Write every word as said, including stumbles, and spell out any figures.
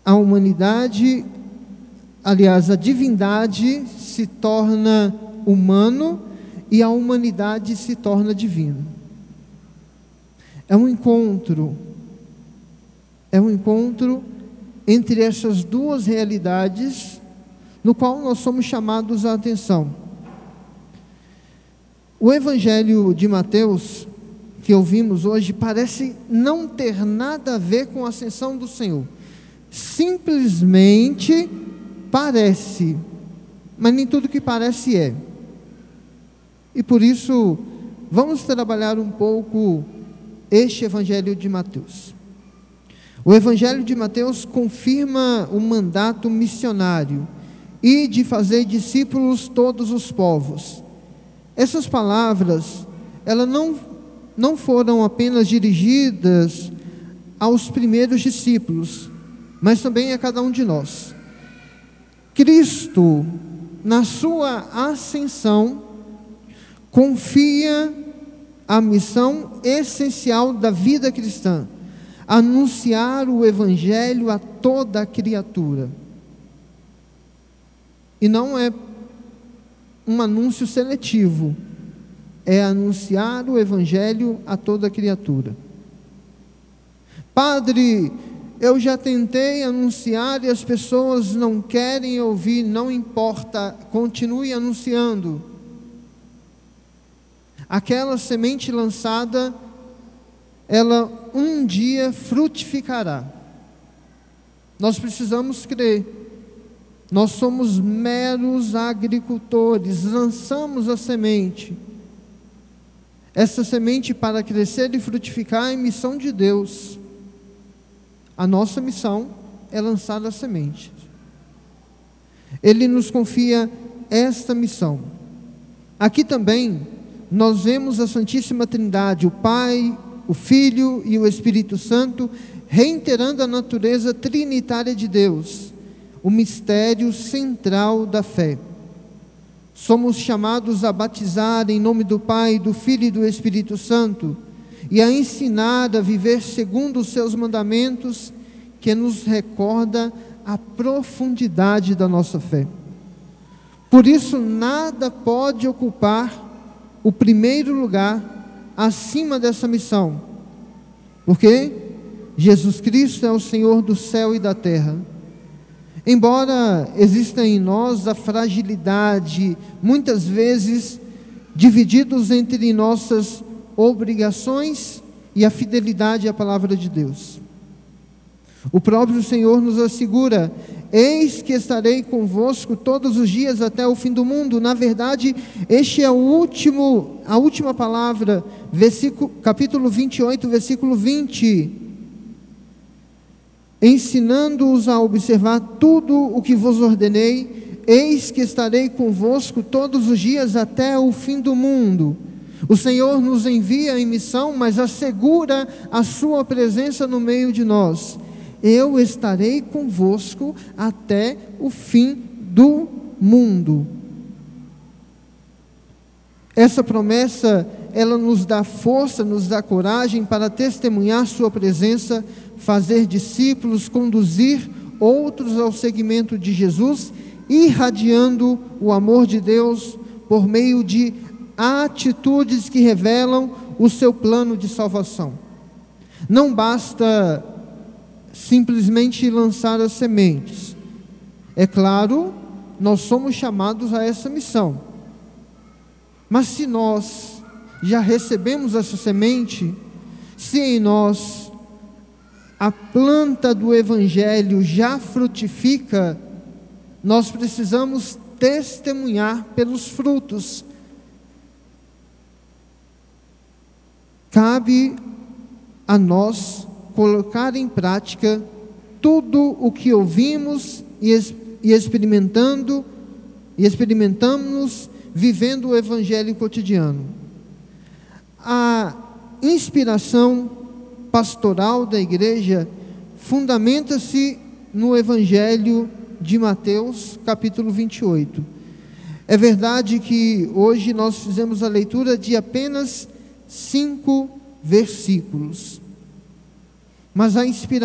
a humanidade, aliás, a divindade se torna humano e a humanidade se torna divina. É um encontro, é um encontro entre essas duas realidades, no qual nós somos chamados a atenção. O Evangelho de Mateus, que ouvimos hoje, parece não ter nada a ver com a ascensão do Senhor. Simplesmente parece, mas nem tudo que parece é. E por isso, vamos trabalhar um pouco este Evangelho de Mateus. O Evangelho de Mateus confirma o mandato missionário e de fazer discípulos todos os povos. Essas palavras, elas não, não foram apenas dirigidas aos primeiros discípulos, mas também a cada um de nós. Cristo, na sua ascensão, confia a missão essencial da vida cristã: anunciar o Evangelho a toda a criatura. E não é um anúncio seletivo, é anunciar o Evangelho a toda a criatura. Padre, eu já tentei anunciar e as pessoas não querem ouvir. Não importa, continue anunciando. Aquela semente lançada, ela um dia frutificará. Nós precisamos crer. Nós somos meros agricultores, lançamos a semente. Essa semente, para crescer e frutificar, é missão de Deus. A nossa missão é lançar a semente. Ele nos confia esta missão. Aqui também nós vemos a Santíssima Trindade, o Pai, o Filho e o Espírito Santo, reiterando a natureza trinitária de Deus, o mistério central da fé. Somos chamados a batizar em nome do Pai, do Filho e do Espírito Santo, e a ensinar a viver segundo os seus mandamentos, que nos recorda a profundidade da nossa fé. Por isso, nada pode ocupar o primeiro lugar acima dessa missão, porque Jesus Cristo é o Senhor do céu e da terra. Embora exista em nós a fragilidade, muitas vezes divididos entre nossas obrigações e a fidelidade à palavra de Deus. O próprio Senhor nos assegura: eis que estarei convosco todos os dias até o fim do mundo. Na verdade, este é o último, a última palavra, versículo, capítulo vinte e oito, versículo vinte. Ensinando-os a observar tudo o que vos ordenei, eis que estarei convosco todos os dias até o fim do mundo. O Senhor nos envia em missão, mas assegura a sua presença no meio de nós. Eu estarei convosco até o fim do mundo. Essa promessa, ela nos dá força, nos dá coragem para testemunhar sua presença, fazer discípulos, conduzir outros ao seguimento de Jesus, irradiando o amor de Deus por meio de atitudes que revelam o seu plano de salvação. Não basta simplesmente lançar as sementes. É claro, nós somos chamados a essa missão. Mas se nós já recebemos essa semente, se em nós a planta do Evangelho já frutifica, nós precisamos testemunhar pelos frutos. Cabe a nós colocar em prática tudo o que ouvimos e, e experimentando e experimentamos vivendo o Evangelho cotidiano. A inspiração pastoral da igreja fundamenta-se no Evangelho de Mateus, capítulo vinte e oito. É verdade que hoje nós fizemos a leitura de apenas cinco versículos, mas a inspiração